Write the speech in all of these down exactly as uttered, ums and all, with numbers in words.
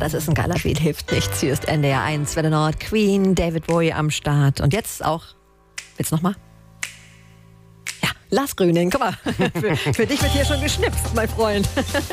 das ist ein geiler Beat, hilft nichts. Hier ist N D R eins, Welle Nord, Queen, David Bowie am Start. Und jetzt auch, willst du nochmal? Ja, Lars Grüning, guck mal, für, für dich wird hier schon geschnipst, mein Freund.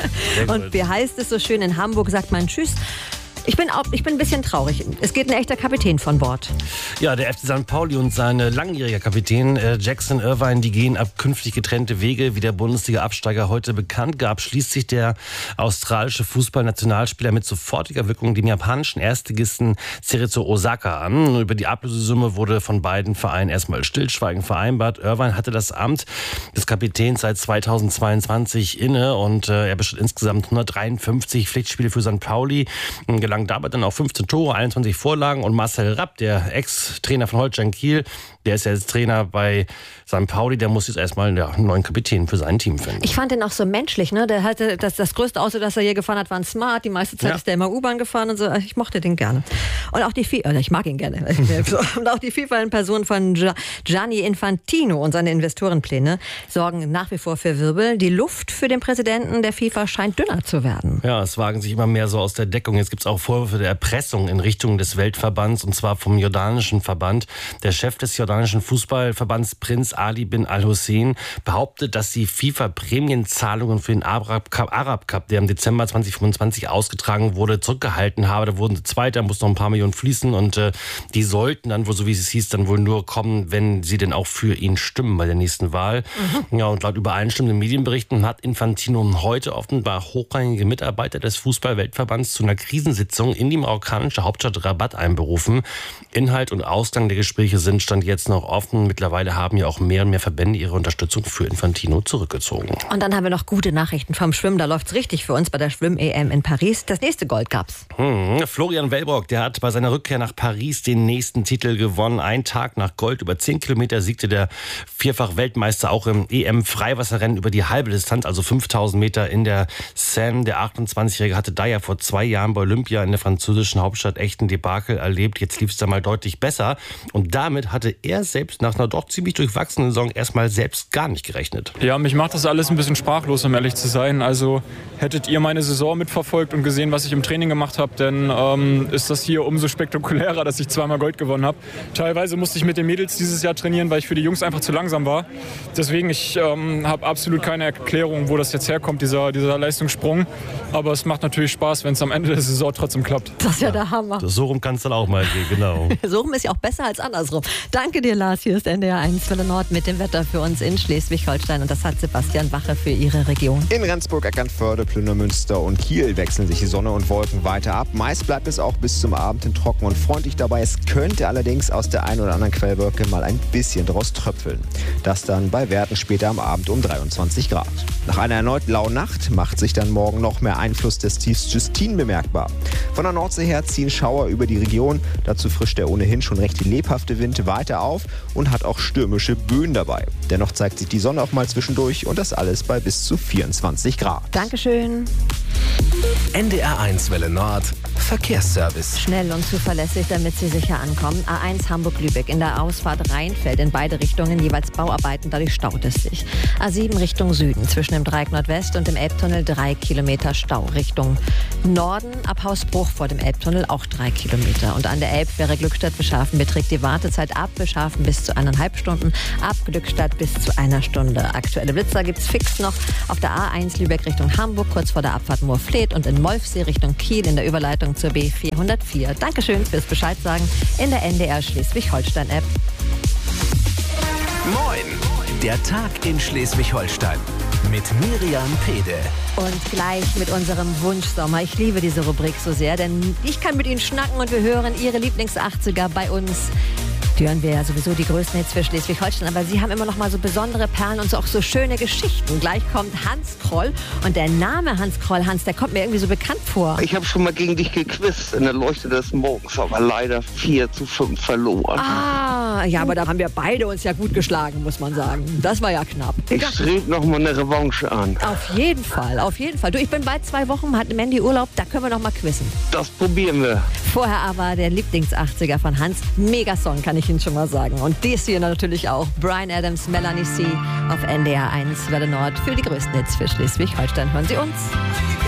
Und wie heißt es so schön, in Hamburg sagt man Tschüss. Ich bin, auch, ich bin ein bisschen traurig. Es geht ein echter Kapitän von Bord. Ja, der F C Sankt Pauli und sein langjähriger Kapitän äh, Jackson Irvine, die gehen ab künftig getrennte Wege. Wie der Bundesliga-Absteiger heute bekannt gab, schließt sich der australische Fußballnationalspieler mit sofortiger Wirkung dem japanischen Erstligisten Cerezo Osaka an. Über die Ablösesumme wurde von beiden Vereinen erstmal Stillschweigen vereinbart. Irvine hatte das Amt des Kapitäns seit zweitausendzweiundzwanzig inne und äh, er bestritt insgesamt hundertdreiundfünfzig Pflichtspiele für Sankt Pauli. Gelang dabei dann auch fünfzehn Tore, einundzwanzig Vorlagen und Marcel Rapp, der Ex-Trainer von Holstein Kiel, der ist ja jetzt Trainer bei Sankt Pauli, der muss jetzt erstmal ja, einen neuen Kapitän für sein Team finden. Ich fand den auch so menschlich, ne? Der hatte das, das größte Auto, das er hier gefahren hat, war ein Smart. Die meiste Zeit ja. ist der immer U-Bahn gefahren und so. Ich mochte den gerne. Und auch die FIFA, ich mag ihn gerne. Und auch die FIFA in Person von Gianni Infantino und seine Investorenpläne sorgen nach wie vor für Wirbel. Die Luft für den Präsidenten der FIFA scheint dünner zu werden. Ja, es wagen sich immer mehr so aus der Deckung. Jetzt gibt es auch Vorwürfe der Erpressung in Richtung des Weltverbands und zwar vom jordanischen Verband. Der Chef des jordanischen Fußballverbands Prinz Ali bin Al-Hussein behauptet, dass die FIFA Prämienzahlungen für den Arab Cup, Arab Cup, der im Dezember zweitausendfünfundzwanzig ausgetragen wurde, zurückgehalten habe. Da wurden Zweiter, da mussten noch ein paar Millionen fließen und äh, die sollten dann wohl, so wie es hieß, dann wohl nur kommen, wenn sie denn auch für ihn stimmen bei der nächsten Wahl. Mhm. Ja, und laut übereinstimmenden Medienberichten hat Infantino heute offenbar hochrangige Mitarbeiter des Fußball-Weltverbands zu einer Krisensitzung in die marokkanische Hauptstadt Rabat einberufen. Inhalt und Ausgang der Gespräche sind Stand jetzt noch offen. Mittlerweile haben ja auch mehr und mehr Verbände ihre Unterstützung für Infantino zurückgezogen. Und dann haben wir noch gute Nachrichten vom Schwimmen. Da läuft's richtig für uns bei der Schwimm-E M in Paris. Das nächste Gold gab's. Hm, Florian Wellbrock, der hat bei seiner Rückkehr nach Paris den nächsten Titel gewonnen. Ein Tag nach Gold. Über zehn Kilometer siegte der Vierfach-Weltmeister auch im E M-Freiwasserrennen über die halbe Distanz, also fünftausend Meter in der Seine. Der achtundzwanzigjährige hatte da ja vor zwei Jahren bei Olympia in der französischen Hauptstadt echten Debakel erlebt. Jetzt lief es da mal deutlich besser. Und damit hatte er selbst nach einer doch ziemlich durchwachsenen Saison erstmal selbst gar nicht gerechnet. Ja, mich macht das alles ein bisschen sprachlos, um ehrlich zu sein. Also hättet ihr meine Saison mitverfolgt und gesehen, was ich im Training gemacht habe, dann ähm, ist das hier umso spektakulärer, dass ich zweimal Gold gewonnen habe. Teilweise musste ich mit den Mädels dieses Jahr trainieren, weil ich für die Jungs einfach zu langsam war. Deswegen, ich ähm, habe absolut keine Erklärung, wo das jetzt herkommt, dieser, dieser Leistungssprung. Aber es macht natürlich Spaß, wenn es am Ende der Saison trotzdem klappt. Das ist ja der Hammer. So rum kann es dann auch mal gehen, genau. So rum ist ja auch besser als andersrum. Danke dir, Lars. Hier ist N D R eins Welle Nord mit dem Wetter für uns in Schleswig-Holstein. Und das hat Sebastian Wache für Ihre Region. In Rendsburg, Eckernförde, Plünemünster und Kiel wechseln sich die Sonne und Wolken weiter ab. Meist bleibt es auch bis zum Abend hin trocken und freundlich dabei. Es könnte allerdings aus der einen oder anderen Quellwolke mal ein bisschen draus tröpfeln. Das dann bei Werten später am Abend um dreiundzwanzig Grad. Nach einer erneut lauen Nacht macht sich dann morgen noch mehr Einfluss des Tiefs Justine bemerkbar. Von der Nordsee her ziehen Schauer über die Region. Dazu frischt der ohnehin schon recht lebhafte Wind weiter auf und hat auch stürmische Böen dabei. Dennoch zeigt sich die Sonne auch mal zwischendurch und das alles bei bis zu vierundzwanzig Grad. Dankeschön. N D R eins Welle Nord Verkehrsservice. Schnell und zuverlässig, damit Sie sicher ankommen. A eins Hamburg-Lübeck in der Ausfahrt Rheinfeld in beide Richtungen jeweils Bauarbeiten, dadurch staut es sich. A sieben Richtung Süden zwischen dem Dreieck Nordwest und dem Elbtunnel drei Kilometer Stau. Richtung Norden ab Hausbruch vor dem Elbtunnel auch drei Kilometer. Und an der Elbfähre Glückstadt-Beschafen beträgt die Wartezeit ab Beschafen bis zu eineinhalb Stunden, ab Glückstadt bis zu einer Stunde. Aktuelle Blitzer gibt es fix noch auf der A eins Lübeck Richtung Hamburg, kurz vor der Abfahrt Moorfleet und in Molfsee Richtung Kiel in der Überleitung zur B vierhundertvier. Dankeschön fürs Bescheid sagen in der N D R Schleswig-Holstein-App. Moin, der Tag in Schleswig-Holstein mit Miriam Pede. Und gleich mit unserem Wunschsommer. Ich liebe diese Rubrik so sehr, denn ich kann mit Ihnen schnacken und wir hören Ihre Lieblings-achtziger bei uns. Die hören wir ja sowieso die größten Hits für Schleswig-Holstein, aber Sie haben immer noch mal so besondere Perlen und so auch so schöne Geschichten. Gleich kommt Hans Kroll und der Name Hans Kroll, Hans, der kommt mir irgendwie so bekannt vor. Ich habe schon mal gegen dich gequizt in der Leuchte des Morgens, aber leider vier zu fünf verloren. Ah, ja, aber da haben wir beide uns ja gut geschlagen, muss man sagen. Das war ja knapp. Ich strebe noch mal eine Revanche an. Auf jeden Fall, auf jeden Fall. Du, ich bin bald zwei Wochen, hat Mandy Urlaub, da können wir noch mal quizzen. Das probieren wir. Vorher aber der Lieblings-achtziger von Hans. Mega-Song, kann ich Ihnen schon mal sagen. Und dies hier natürlich auch. Bryan Adams, Melanie C. auf N D R eins Welle Nord für die größten Hits für Schleswig-Holstein. Hören Sie uns.